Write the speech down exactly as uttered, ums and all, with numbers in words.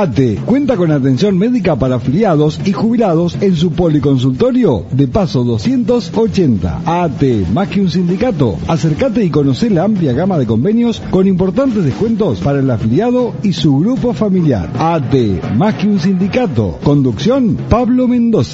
A T cuenta con atención médica para afiliados y jubilados en su policonsultorio de Paso doscientos ochenta. A T, más que un sindicato. Acércate y conoce la amplia gama de convenios con importantes descuentos para el afiliado y su grupo familiar. A T, más que un sindicato. Conducción, Pablo Mendoza.